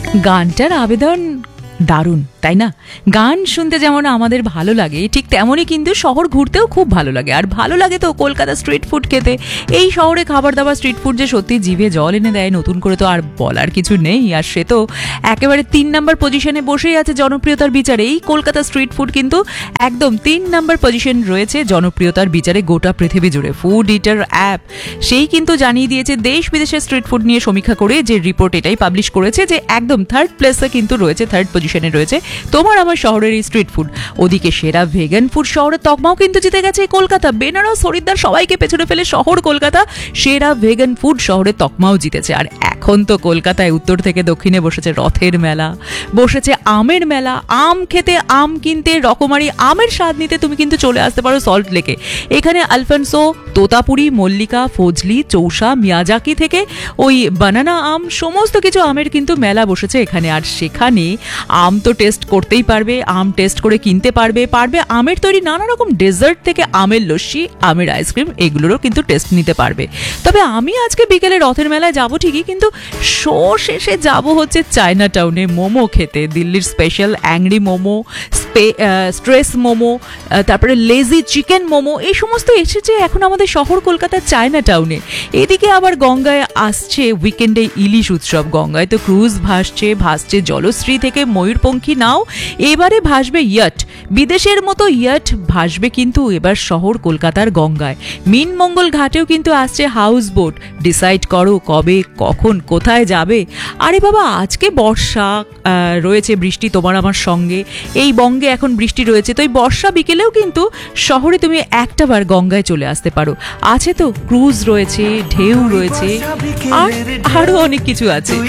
গানটার আবেদন দারুণ, তাই না? গান শুনতে যেমন আমাদের ভালো লাগে, ঠিক তেমনই কিন্তু শহর ঘুরতেও খুব ভালো লাগে। আর ভালো লাগে তো কলকাতা স্ট্রিট ফুড খেতে। এই শহরে খাবার দাবার স্ট্রিট ফুড যে সত্যি জিভে জল এনে দেয়, নতুন করে তো আর বলার কিছু নেই। আর সে তো একেবারে 3 নম্বর পজিশনে বসেই আছে জনপ্রিয়তার বিচারে। এই কলকাতা স্ট্রিট ফুড কিন্তু একদম 3 নম্বর পজিশন রয়েছে জনপ্রিয়তার বিচারে গোটা পৃথিবী জুড়ে। ফুড ইটার অ্যাপ সেই কিন্তু জানিয়ে দিয়েছে দেশ বিদেশের স্ট্রিট ফুড নিয়ে সমীক্ষা করে যে রিপোর্ট এটাই পাবলিশ করেছে যে একদম 3rd প্লেসে কিন্তু রয়েছে, 3rd পজিশনে রয়েছে তোমার আমার শহরের এই স্ট্রিট ফুড। ওদিকে সেরা ভেগান ফুড শহরের তকমাও কিন্তু জিতে গেছে কলকাতা। বেনারস, হরিদ্বার সবাইকে পেছনে ফেলে শহর কলকাতা সেরা ভেগান ফুড শহরের তকমাও জিতেছে। আর এখন তো কলকাতায় উত্তর থেকে দক্ষিণে বসেছে রথের মেলা, বসেছে আমের মেলা। আম খেতে, আম কিনতে, রকমারি আমের স্বাদ নিতে তুমি কিন্তু চলে আসতে পারো সল্ট লেকে। এখানে আলফানসো, তোতাপুরি, মল্লিকা, ফজলি, চৌসা, মিয়াজাকি থেকে ওই বানানা আম সমস্ত কিছু আমের কিন্তু মেলা বসেছে এখানে। আর সেখানে আম তো টেস্ট করতেই পারবে, আম টেস্ট করে কিনতে পারবে, আমের তৈরি নানা রকম ডেজার্ট থেকে আমের লস্যি, আমের আইসক্রিম, এগুলোরও কিন্তু টেস্ট নিতে পারবে। তবে আমি আজকে বিকেলে রথের মেলায় যাবো ঠিকই, কিন্তু শো শেষে যাব হচ্ছে চায়না টাউনে মোমো খেতে। দিল্লির special angry momo, stress momo, তারপরে লেজি চিকেন মোমো, এই সমস্ত এসেছে এখন আমাদের শহর কলকাতার চায়না টাউনে। এদিকে আবার গঙ্গায় আসছে উইকেন্ডে ইলিশ উৎসব। গঙ্গায় তো ক্রুজ ভাসছে জলশ্রী থেকে ময়ূরপঙ্খী নাও, এবারে ভাসবে ইয়ট। বিদেশের মতো ইয়ট ভাসবে কিন্তু এবার শহর কলকাতার গঙ্গায়। মিনমঙ্গল ঘাটেও কিন্তু আসছে হাউস বোট। ডিসাইড করো কবে, কখন, কোথায় যাবে। আরে বাবা, আজকে বর্ষা রয়েছে, বৃষ্টি তোমার আমার সঙ্গে। এই বঙ্গে এখন বৃষ্টি রয়েছে, তো এই বর্ষা বিকেলেও কিন্তু শহরে তুমি একটাবার গঙ্গায় চলে আসতে পারো। আছে তো ক্রুজ রয়েছে, ঢেউ রয়েছে, আর আরো অনেক কিছু আছে।